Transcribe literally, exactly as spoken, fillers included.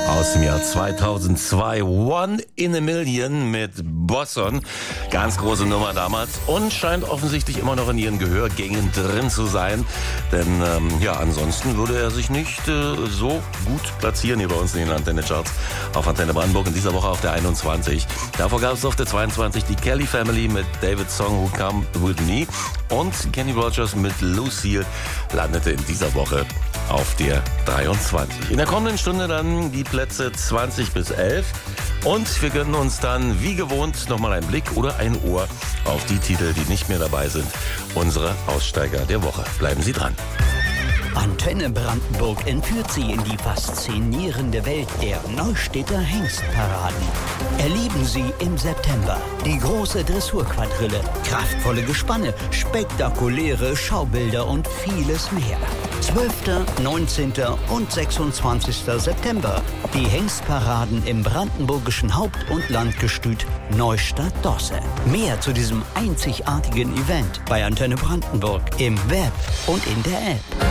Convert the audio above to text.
Aus dem Jahr zweitausendzwei, One in a Million mit Bosson. Ganz große Nummer damals und scheint offensichtlich immer noch in ihren Gehörgängen drin zu sein. Denn ähm, ja, ansonsten würde er sich nicht äh, so gut platzieren hier bei uns in den Antenne-Charts. Auf Antenne Brandenburg in dieser Woche auf der einundzwanzig. Davor gab es auf der zweiundzwanzig die Kelly Family mit David Song Who Come With Me. Und Kenny Rogers mit Lucille landete in dieser Woche auf der dreiundzwanzig. In der kommenden Stunde dann die Plätze zwanzig bis elf. Und wir gönnen uns dann wie gewohnt nochmal einen Blick oder ein Ohr auf die Titel, die nicht mehr dabei sind. Unsere Aussteiger der Woche. Bleiben Sie dran. Antenne Brandenburg entführt Sie in die faszinierende Welt der Neustädter Hengstparaden. Erleben Sie im September die große Dressurquadrille, kraftvolle Gespanne, spektakuläre Schaubilder und vieles mehr. zwölfter, neunzehnter und sechsundzwanzigster September. Die Hengstparaden im brandenburgischen Haupt- und Landgestüt Neustadt-Dosse. Mehr zu diesem einzigartigen Event bei Antenne Brandenburg im Web und in der App.